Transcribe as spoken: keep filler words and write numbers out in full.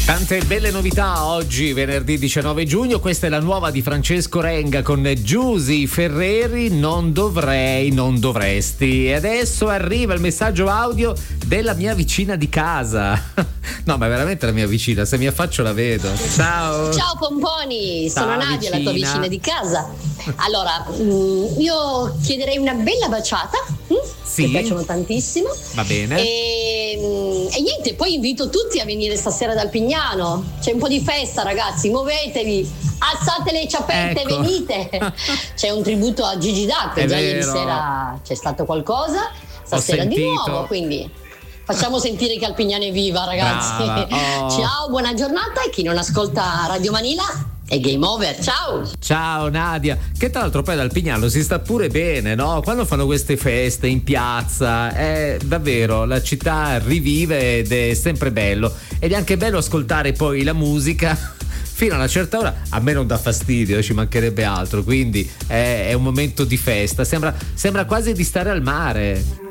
Tante belle novità oggi, venerdì diciannove giugno. Questa è la nuova di Francesco Renga con Giusy Ferreri, Non dovrei, non dovresti. E adesso arriva il messaggio audio della mia vicina di casa. No, ma è veramente la mia vicina, se mi affaccio la vedo. Ciao. Ciao Pomponi, Ciao, sono Nadia, vicina. la tua vicina di casa. Allora, mh, io chiederei una bella baciata. Mh? Sì. Mi piacciono tantissimo. Va bene. E, mh, e niente, poi invito tutti a venire stasera dal Pignano. C'è un po' di festa, ragazzi, muovetevi, alzate le ciappette, Ecco. venite. C'è un tributo a Gigi D'Arco, È già vero. ieri sera c'è stato qualcosa, stasera di sentito. nuovo, quindi facciamo sentire che Alpignano è viva, ragazzi. Brava. Oh. Ciao, buona giornata, e chi non ascolta Radio Manila è game over. Ciao. Ciao Nadia, che tra l'altro poi dal Pignano si sta pure bene, no? Quando fanno queste feste in piazza, è davvero, la città rivive ed è sempre bello. Ed è anche bello ascoltare poi la musica fino a una certa ora. A me non dà fastidio, ci mancherebbe altro, quindi è, è un momento di festa, sembra, sembra quasi di stare al mare.